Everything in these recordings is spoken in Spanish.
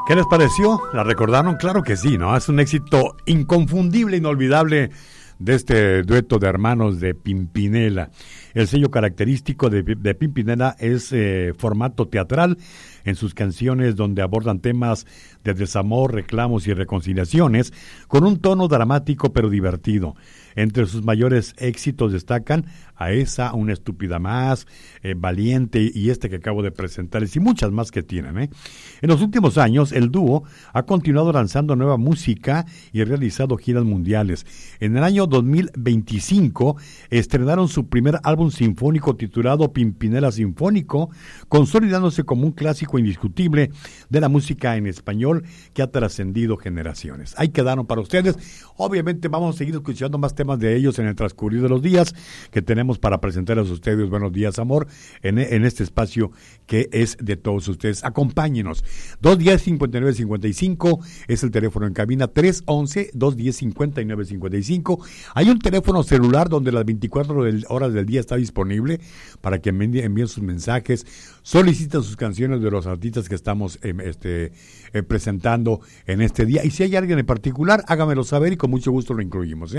¿Qué les pareció? ¿La recordaron? Claro que sí, ¿no? Es un éxito inconfundible, inolvidable de este dueto de hermanos de Pimpinela. El sello característico de Pimpinela es formato teatral en sus canciones, donde abordan temas de desamor, reclamos y reconciliaciones con un tono dramático pero divertido. Entre sus mayores éxitos destacan A esa, Una estúpida más, Valiente y este que acabo de presentarles y muchas más que tienen. En los últimos años el dúo ha continuado lanzando nueva música y realizado giras mundiales. En el año 2025 estrenaron su primer álbum sinfónico titulado Pimpinela Sinfónico, consolidándose como un clásico indiscutible de la música en español que ha trascendido generaciones. Ahí quedaron para ustedes. Obviamente vamos a seguir escuchando más temas de ellos en el transcurrir de los días que tenemos para presentarles a ustedes. Buenos días, amor, en este espacio que es de todos ustedes. Acompáñenos. 210-5955 es el teléfono en cabina, 311-210-5955. Hay un teléfono celular donde las 24 horas del día está disponible para que envíen sus mensajes, soliciten sus canciones de los artistas que estamos presentando en este día. Y si hay alguien en particular, hágamelo saber y con mucho gusto lo incluimos.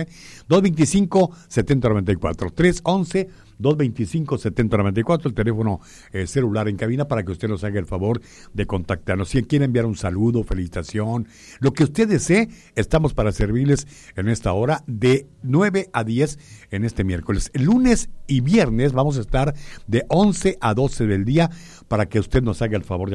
225-7094, 311-225-7094, el teléfono celular en cabina para que usted nos haga el favor de contactarnos. Si quiere enviar un saludo, felicitación, lo que usted desee, estamos para servirles en esta hora de 9 a 10 en este miércoles. El lunes y viernes vamos a estar de 11 a 12 del día para que usted nos haga el favor de